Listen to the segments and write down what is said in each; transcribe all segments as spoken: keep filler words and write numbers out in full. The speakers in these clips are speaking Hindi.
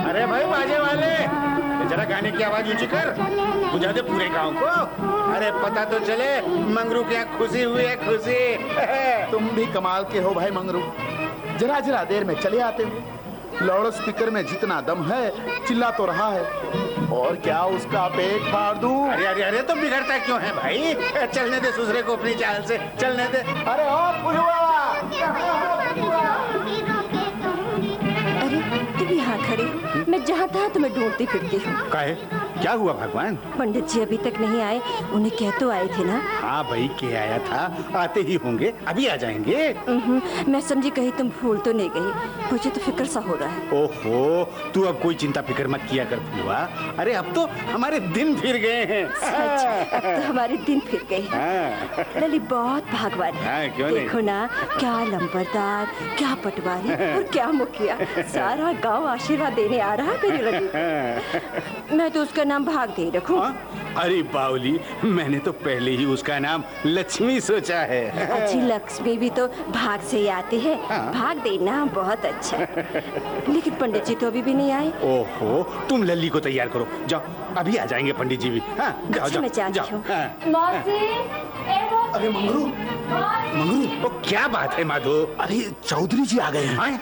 अरे भाई बाजे वाले, जरा गाने की आवाज ऊंची कर, बुझा दे पूरे गांव को। अरे पता तो चले मंगरू क्या खुशी हुई है, खुशी। तुम भी कमाल के हो भाई मंगरू, जरा जरा देर में चले आते हो। लाउड स्पीकर में जितना दम है चिल्ला तो रहा है, और क्या उसका पेट फाड़ दूं? अरे अरे अरे तो बिगड़ता क्यों है भाई? चलने दे दूसरे को अपनी चाल से, चलने दे। अरे ओ फुलवा, अरे तुम यहाँ खड़े हो, मैं जहाँ था तुम्हें ढूंढती फिरती हूँ। काहे? क्या हुआ भगवान? पंडित जी अभी तक नहीं आए, उन्हें कह तो आए थे ना? हाँ भाई के आया था, आते ही होंगे, अभी आ जाएंगे। मैं समझी कहीं तुम भूल तो नहीं गई, मुझे तो फिक्र सा हो रहा है। ओहो, तू अब कोई चिंता फिक्र मत किया कर फुलवा। अरे अब तो हमारे दिन फिर गए हैं। सच, अब तो हमारे दिन फिर गए हैं। लली बहुत भागवान है। हाँ, क्यों नहीं? देखो ना, क्या लंबरदार, क्या पटवारी और क्या मुखिया, सारा गांव आशीर्वाद देने आ रहा है मेरी लली। मैं तो उसका नाम भाग दे रखूं। अरे बावली, मैंने तो पहले ही उसका नाम लक्ष्मी सोचा है। अच्छी लक्ष्मी भी तो भाग से ही आती है। हाँ। भाग देना बहुत अच्छा। लेकिन पंडित जी तो अभी भी नहीं आए। ओहो, तुम लल्ली को तैयार करो, जाओ, अभी आ जाएंगे पंडित जी भी। हाँ, जाओ, अच्छा, जाओ, मैं जाती जाओ, हूँ। हाँ। मौसी, ए मौसी। अरे मंगरू, मंगरू, ओ, क्या बात है माधो? अरे चौधरी जी आ गए हैं। हाँ?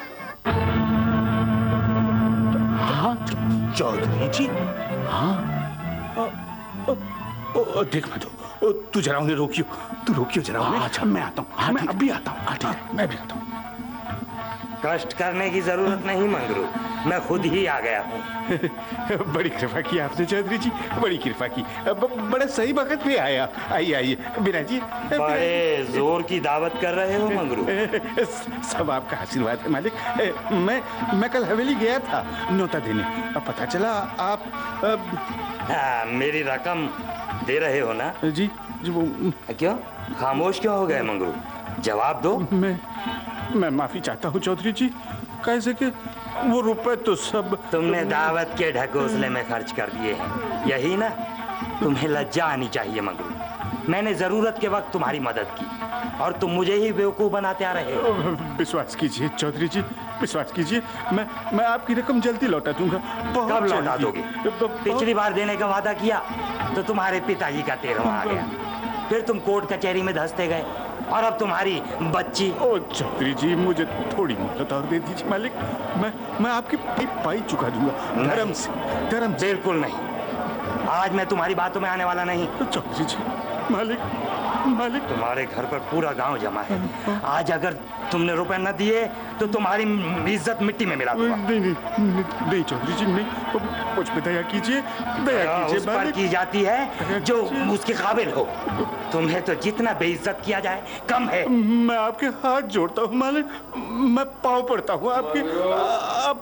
हाँ, चौधरी जी। हाँ, ओ, ओ, ओ, देख माधो, ओ, तू जरा उन्हें रोकियो, तू रोकियो जरा उन्हें। अच्छा, मैं आता हूँ, मैं अभी आता हूँ। हाँ, ठीक है, मैं भी आता हूँ। कष्ट करने की जरूरत नहीं मंगरू, मैं खुद ही आ गया हूँ। बड़ी कृपा की आपने चौधरी जी, बड़ी कृपा की। ब, बड़ा सही वक्त पे आया। आइए आइए बिना जी। बड़े जोर की दावत कर रहे हो मंगरू। सब आपका आशीर्वाद है मालिक। मैं मैं कल हवेली गया था न्योता देने, अब पता चला आप अब... हाँ, मेरी रकम दे रहे हो ना? जी जी वो क्यों खामोश क्यों हो गए मंगरू? जवाब दो। मैं मैं माफी चाहता हूँ चौधरी जी, कैसे कि वो रुपए तो सब तुमने दावत के ढकोसले में खर्च कर दिए हैं, यही ना? तुम्हें लज्जा आनी चाहिए मंगरू। मैंने जरूरत के वक्त तुम्हारी मदद की और तुम मुझे ही बेवकूफ बनाते आ रहे हो। विश्वास कीजिए चौधरी जी, विश्वास कीजिए, मैं मैं आपकी रकम जल्दी लौटा दूंगा। कब लौटा दोगे? पिछली बार देने का वादा किया तो तुम्हारे पिताजी का तेरहवां आ गया, फिर तुम कोर्ट कचहरी में धंसते गए, और अब तुम्हारी बच्ची। ओ चौधरी जी, मुझे थोड़ी मोहलत और दे दीजिए मालिक, मैं मैं आपकी पाई चुका दूंगा धर्म से, धर्म से। बिल्कुल नहीं, आज मैं तुम्हारी बातों में आने वाला नहीं। चौधरी जी, मालिक मालिक तुम्हारे घर पर पूरा गांव जमा है, आज अगर तुमने रुपए न दिए तो तुम्हारी इज्जत मिट्टी में मिला दूंगा। नहीं नहीं नहीं, नहीं चौधरी जी नहीं, मुझ पे दया कीजिए, दया कीजिए उस पर की जाती है जो उसके काबिल हो। तुम्हें तो जितना बेइज्जत किया जाए कम है। मैं आपके हाथ जोड़ता हूँ मालिक, मैं पाँव पड़ता हूँ आपके। आप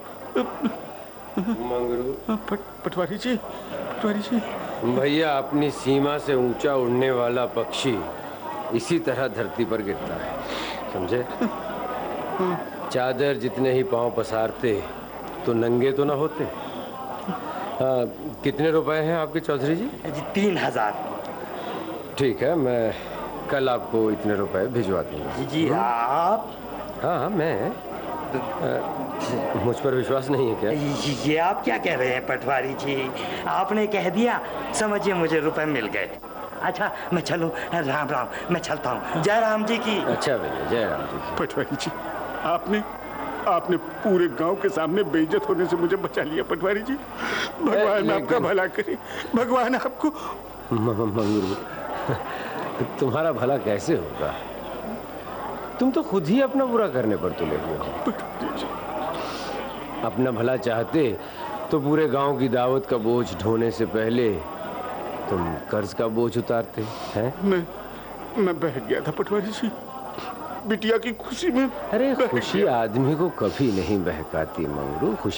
पट, पटवारी जी, पटवारी जी। भैया, अपनी सीमा से ऊंचा उड़ने वाला पक्षी इसी तरह धरती पर गिरता है, समझे? चादर जितने ही पांव पसारते तो नंगे तो ना होते। आ, कितने रुपए हैं आपके चौधरी जी? तीन हजार। ठीक है, मैं कल आपको इतने रुपए भिजवा दूंगा। जी आप? हाँ हाँ मैं। आ, मुझ पर विश्वास नहीं है क्या? ये आप क्या कह रहे हैं पटवारी जी? आपने कह दिया, समझिए मुझे रुपए मिल गए। अच्छा मैं चलूं? राम राम, मैं चलता हूँ। जय राम जी की। अच्छा भैया, जय राम जी की। पटवारी जी, आपने आपने पूरे गांव के सामने बेइज्जत होने से मुझे बचा लिया पटवारी जी। भगवान आपका भला करे, भगवान आपको। मंगरू, तुम्हारा भला कैसे होगा? तुम तो खुद ही अपना बुरा करने पर तुले हुए हो। अपना भला चाहते तो पूरे गांव की दावत का बोझ ढोने से पहले तुम कर्ज का बोझ उतारते हैं। मैं मैं बह गया था पटवारी जी, बिटिया की खुशी में। अरे खुशी आदमी को कभी नहीं बहकाती मंगरू। खुशी